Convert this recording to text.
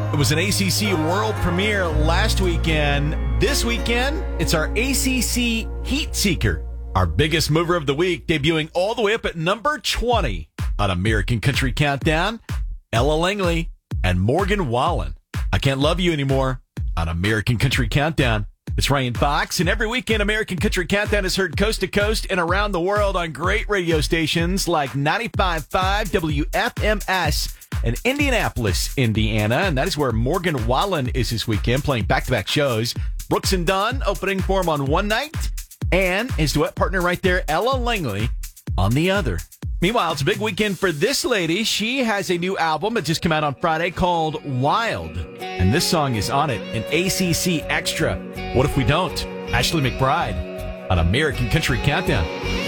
It was an ACC world premiere last weekend. This weekend, it's our ACC Heat Seeker, our biggest mover of the week, debuting all the way up at number 20 on American Country Countdown. Ella Langley and Morgan Wallen. I Can't Love You Anymore on American Country Countdown. It's Ryan Fox, and every weekend, American Country Countdown is heard coast to coast and around the world on great radio stations like 95.5 WFMS in Indianapolis, Indiana. And that is where Morgan Wallen is this weekend, playing back-to-back shows. Brooks and Dunn opening for him on one night, and his duet partner right there, Ella Langley, on the other. Meanwhile, it's a big weekend for this lady. She has a new album that just came out on Friday called Wild. And this song is on it, an ACC Extra. What If We Don't? Ashley McBryde on American Country Countdown.